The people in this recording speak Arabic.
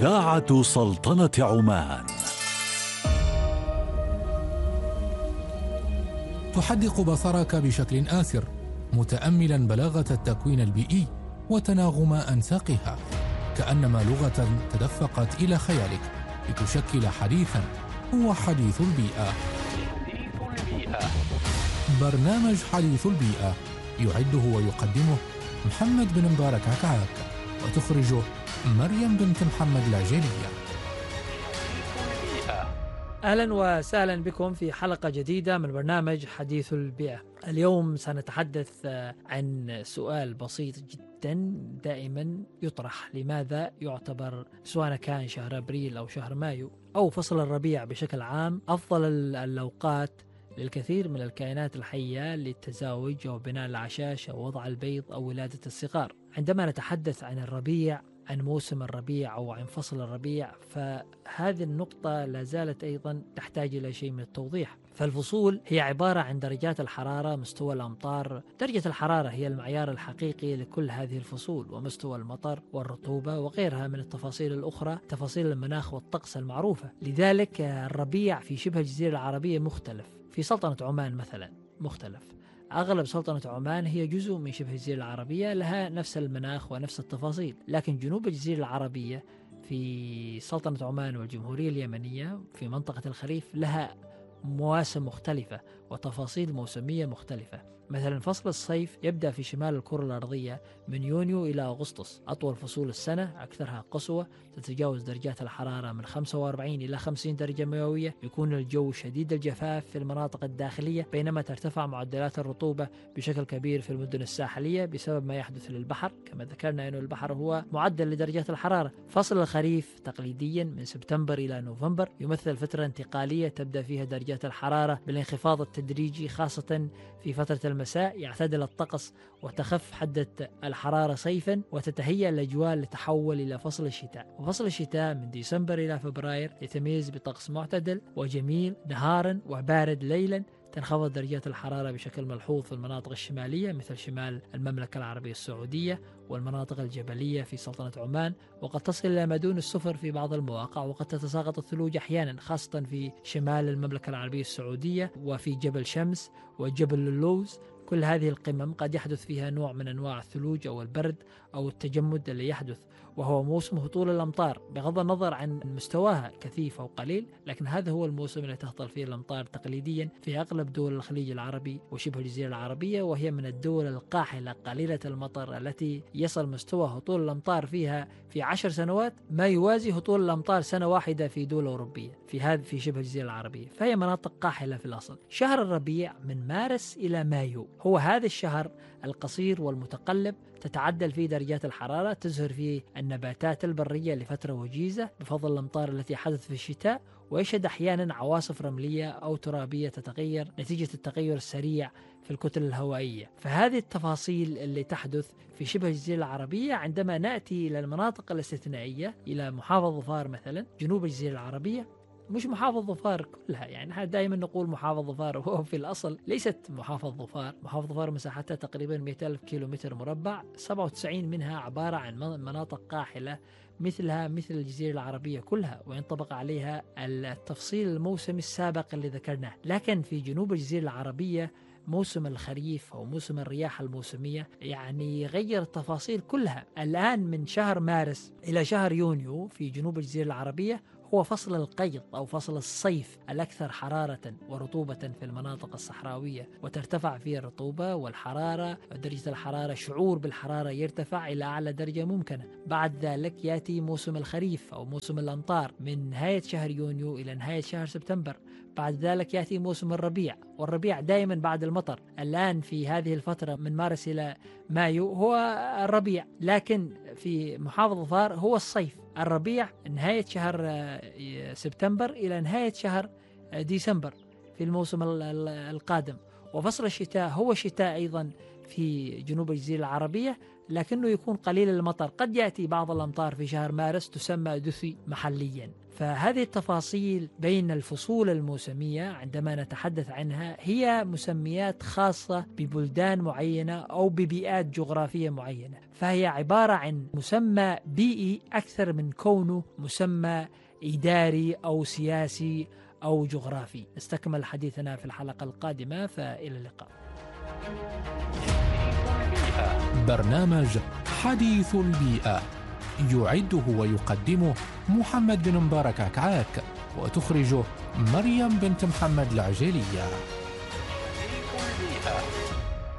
إذاعة سلطنة عمان تحدق بصرك بشكل آسر متأملا بلاغة التكوين البيئي وتناغم أنساقها، كأنما لغة تدفقت إلى خيالك لتشكل حديثا هو حديث البيئة. برنامج حديث البيئة يعده ويقدمه محمد بن مبارك عكعاك، وتخرجه مريم بنت محمد العجيلية. أهلا وسهلا بكم في حلقة جديدة من برنامج حديث البيئة. اليوم سنتحدث عن سؤال بسيط جدا دائما يطرح: لماذا يعتبر سواء كان شهر أبريل أو شهر مايو أو فصل الربيع بشكل عام أفضل الأوقات للكثير من الكائنات الحية للتزاوج أو بناء الأعشاش أو وضع البيض أو ولادة الصغار؟ عندما نتحدث عن الربيع، عن موسم الربيع أو عن فصل الربيع، فهذه النقطة لا زالت أيضا تحتاج إلى شيء من التوضيح. فالفصول هي عبارة عن درجات الحرارة، مستوى الأمطار. درجة الحرارة هي المعيار الحقيقي لكل هذه الفصول، ومستوى المطر والرطوبة وغيرها من التفاصيل الأخرى، تفاصيل المناخ والطقس المعروفة. لذلك الربيع في شبه الجزيرة العربية مختلف، في سلطنة عمان مثلا مختلف. أغلب سلطنة عمان هي جزء من شبه الجزيرة العربية، لها نفس المناخ ونفس التفاصيل، لكن جنوب الجزيرة العربية في سلطنة عمان والجمهورية اليمنية في منطقة الخريف لها مواسم مختلفة وتفاصيل موسمية مختلفة. مثلا فصل الصيف يبدأ في شمال الكرة الأرضية من يونيو إلى أغسطس، أطول فصول السنة، أكثرها قسوة، تتجاوز درجات الحرارة من 45 إلى 50 درجة مئوية. يكون الجو شديد الجفاف في المناطق الداخلية، بينما ترتفع معدلات الرطوبة بشكل كبير في المدن الساحلية بسبب ما يحدث للبحر. كما ذكرنا أن البحر هو معدل لدرجات الحرارة. فصل الخريف تقليديا من سبتمبر إلى نوفمبر يمثل فترة انتقالية تبدأ فيها درجات الحرارة بالانخفاض التدريجي، خاصة في فترة المساء يعتدل الطقس وتخف حدة الحرارة صيفا، وتتهيأ الأجواء لتحول إلى فصل الشتاء. وفصل الشتاء من ديسمبر إلى فبراير يتميز بطقس معتدل وجميل نهارا وبارد ليلا. تنخفض درجات الحرارة بشكل ملحوظ في المناطق الشمالية مثل شمال المملكة العربية السعودية والمناطق الجبلية في سلطنة عمان، وقد تصل إلى ما دون الصفر في بعض المواقع، وقد تتساقط الثلوج أحيانا خاصة في شمال المملكة العربية السعودية وفي جبل شمس وجبل اللوز. كل هذه القمم قد يحدث فيها نوع من أنواع الثلوج أو البرد أو التجمد اللي يحدث، وهو موسم هطول الأمطار بغض النظر عن مستواها كثيف أو قليل، لكن هذا هو الموسم الذي تهطل فيه الأمطار تقليديا في أغلب دول الخليج العربي وشبه الجزيرة العربية، وهي من الدول القاحلة قليلة المطر التي يصل مستوى هطول الأمطار فيها في 10 سنوات ما يوازي هطول الأمطار سنة واحدة في دول أوروبية في شبه الجزيرة العربية. فهي مناطق قاحلة في الأصل. شهر الربيع من مارس إلى مايو هو هذا الشهر القصير والمتقلب، تتعدل فيه درجات الحرارة، تزهر فيه النباتات البرية لفترة وجيزة بفضل الأمطار التي حدث في الشتاء، ويشهد أحيانا عواصف رملية أو ترابية تتغير نتيجة التغير السريع في الكتل الهوائية. فهذه التفاصيل اللي تحدث في شبه الجزيرة العربية. عندما نأتي إلى المناطق الاستثنائية، إلى محافظة ظفار مثلا جنوب الجزيرة العربية، مش محافظة ظفار كلها، يعني احنا دائما نقول محافظة ظفار وهو في الأصل ليست محافظة ظفار. محافظة ظفار مساحتها تقريبا 200,000 كيلومتر مربع، 97 منها عبارة عن مناطق قاحلة مثلها مثل الجزيرة العربية كلها، وينطبق عليها التفصيل الموسمي السابق اللي ذكرناه. لكن في جنوب الجزيرة العربية موسم الخريف أو موسم الرياح الموسمية يعني غير التفاصيل كلها. الآن من شهر مارس إلى شهر يونيو في جنوب الجزيرة العربية هو فصل القيض أو فصل الصيف الأكثر حرارة ورطوبة في المناطق الصحراوية، وترتفع فيه الرطوبة والحرارة، ودرجة الحرارة شعور بالحرارة يرتفع إلى أعلى درجة ممكنة. بعد ذلك يأتي موسم الخريف أو موسم الأمطار من نهاية شهر يونيو إلى نهاية شهر سبتمبر. بعد ذلك يأتي موسم الربيع، والربيع دائما بعد المطر. الآن في هذه الفترة من مارس إلى مايو هو الربيع، لكن في محافظة ظفار هو الصيف. الربيع نهاية شهر سبتمبر إلى نهاية شهر ديسمبر في الموسم القادم. وفصل الشتاء هو الشتاء أيضا في جنوب الجزيرة العربية، لكنه يكون قليل المطر. قد يأتي بعض الأمطار في شهر مارس تسمى دثي محليا. فهذه التفاصيل بين الفصول الموسمية عندما نتحدث عنها هي مسميات خاصة ببلدان معينة أو ببيئات جغرافية معينة، فهي عبارة عن مسمى بيئي أكثر من كونه مسمى إداري أو سياسي أو جغرافي. نستكمل حديثنا في الحلقة القادمة، فإلى اللقاء. برنامج حديث البيئة يعده ويقدمه محمد بن مبارك عكعاك، وتخرجه مريم بنت محمد العجيلية.